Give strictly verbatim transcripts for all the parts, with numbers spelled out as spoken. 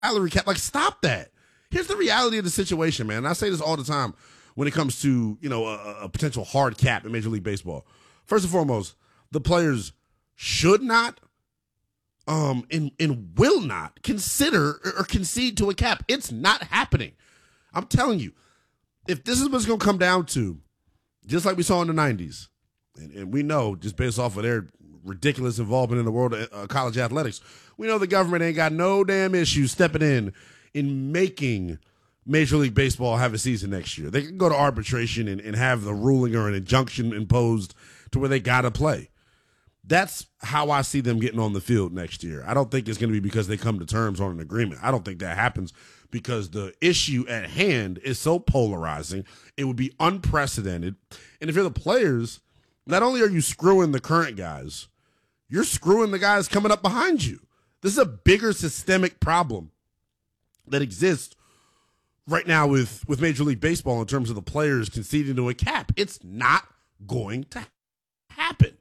salary cap. Like, stop that. Here's the reality of the situation, man. And I say this all the time when it comes to, you know, a, a potential hard cap in Major League Baseball. First and foremost, the players should not um, and, and will not consider or concede to a cap. It's not happening. I'm telling you, if this is what's going to come down to, just like we saw in the nineties, and, and we know just based off of their ridiculous involvement in the world of uh, college athletics, we know the government ain't got no damn issue stepping in in making Major League Baseball have a season next year. They can go to arbitration and, and have the ruling or an injunction imposed to where they got to play. That's how I see them getting on the field next year. I don't think it's going to be because they come to terms on an agreement. I don't think that happens because the issue at hand is so polarizing. It would be unprecedented. And if you're the players, not only are you screwing the current guys, you're screwing the guys coming up behind you. This is a bigger systemic problem that exists right now with, with Major League Baseball in terms of the players conceding to a cap. It's not going to happen.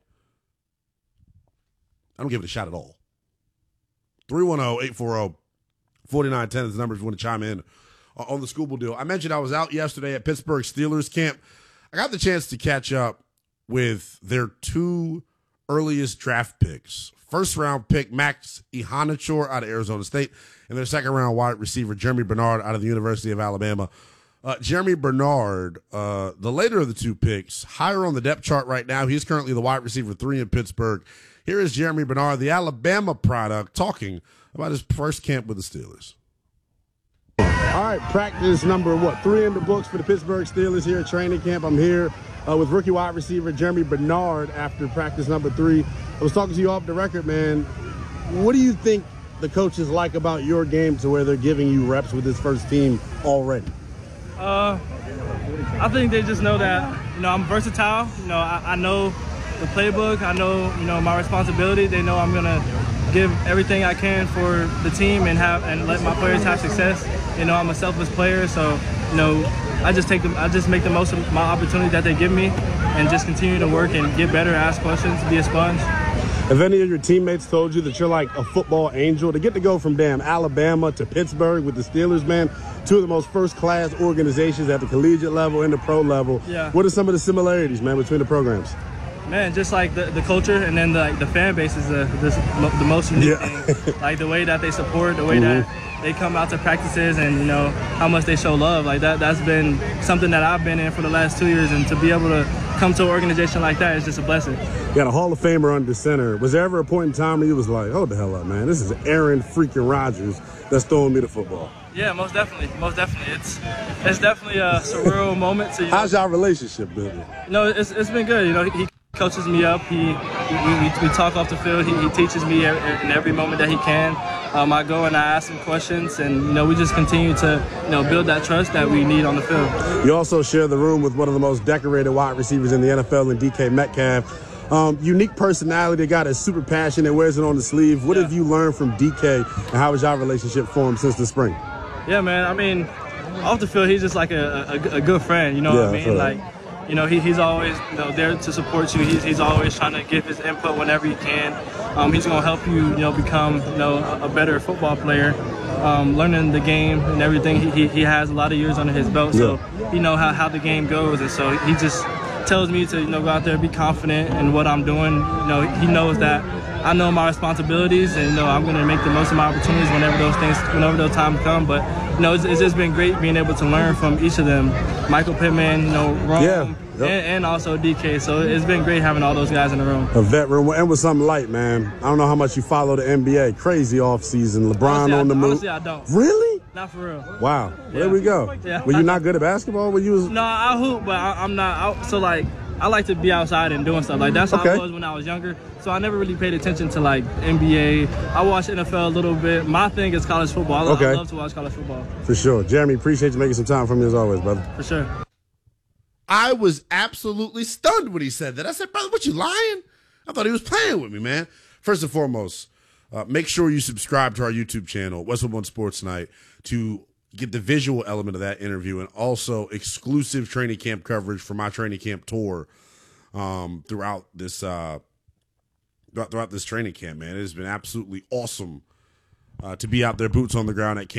I don't give it a shot at all. three one zero, eight four zero, four nine one zero is the number if you want to chime in uh, on the Scuba deal. I mentioned I was out yesterday at Pittsburgh Steelers camp. I got the chance to catch up with their two earliest draft picks. First round pick, Max Ihanachor out of Arizona State, and their second round wide receiver, Jeremy Bernard out of the University of Alabama. Uh, Jeremy Bernard, uh, the later of the two picks, higher on the depth chart right now. He's currently the wide receiver three in Pittsburgh. Here is Jeremy Bernard, the Alabama product, talking about his first camp with the Steelers. All right, practice number, what, three in the books for the Pittsburgh Steelers here at training camp. I'm here uh, with rookie wide receiver Jeremy Bernard after practice number three. I was talking to you off the record, man. What do you think the coaches like about your game to where they're giving you reps with this first team already? Uh, I think they just know that, you know, I'm versatile. You know, I, I know the playbook. I know, you know, my responsibility. They know I'm going to give everything I can for the team and have and let my players have success. You know, I'm a selfless player, so, you know, I just take them, I just make the most of my opportunity that they give me and just continue to work and get better, ask questions, be a sponge. Have any of your teammates told you that you're like a football angel? To get to go from damn Alabama to Pittsburgh with the Steelers, man, two of the most first-class organizations at the collegiate level and the pro level. Yeah. What are some of the similarities, man, between the programs? Man, just like the, the culture and then the, like, the fan base is the, the, the most unique yeah. thing. Like the way that they support, the way mm-hmm. that they come out to practices and, you know, how much they show love. Like that, that's been something that I've been in for the last two years. And to be able to come to an organization like that is just a blessing. You got a Hall of Famer under center. Was there ever a point in time where you was like, hold the hell up, man, this is Aaron freaking Rodgers that's throwing me the football? Yeah, most definitely. Most definitely. It's it's definitely a surreal moment. So, you know, how's y'all relationship been? You know, it's, it's been good. You know, he coaches me up. He, we, we, we talk off the field. He, he teaches me in every moment that he can. Um, I go and I ask him questions, and, you know, we just continue to, you know, build that trust that we need on the field. You also share the room with one of the most decorated wide receivers in the N F L, in D K Metcalf. Um, unique personality, guy that's super passionate, wears it on the sleeve. What yeah. have you learned from D K, and how has your relationship formed since the spring? Yeah, man. I mean, off the field, he's just like a, a, a good friend. You know yeah, what I mean? Like, you know, he, he's always, you know, there to support you. He's, he's always trying to give his input whenever he can. Um, he's going to help you, you know, become, you know, a, a better football player, um, learning the game and everything. He, he, he has a lot of years under his belt, so yeah. he knows how, how the game goes. And so he just tells me to, you know, go out there, be confident in what I'm doing. You know, he knows that I know my responsibilities, and, you know, I'm going to make the most of my opportunities whenever those things, whenever those times come. But, you know, it's, it's just been great being able to learn from each of them. Michael Pittman, you know, Rome, yeah, yep. and, and also D K. So it's been great having all those guys in the room. A vet room, and with something light, man. I don't know how much you follow the N B A. Crazy offseason. LeBron honestly, on the I, move. Honestly, I don't. Really? Not for real. Wow. Yeah. There we go. Yeah. Were you not good at basketball when you was? No, I hoop, but I, I'm not. I, so, like, I like to be outside and doing stuff. Like, that's how okay. I was when I was younger. So I never really paid attention to, like, N B A. I watched N F L a little bit. My thing is college football. I, okay. I love to watch college football. For sure. Jeremy, appreciate you making some time for me as always, brother. For sure. I was absolutely stunned when he said that. I said, brother, what, you lying? I thought he was playing with me, man. First and foremost, uh, make sure you subscribe to our YouTube channel, Westwood One Sports Night, to get the visual element of that interview and also exclusive training camp coverage for my training camp tour um, throughout this uh, throughout this training camp, man. It has been absolutely awesome uh, to be out there, boots on the ground at camp.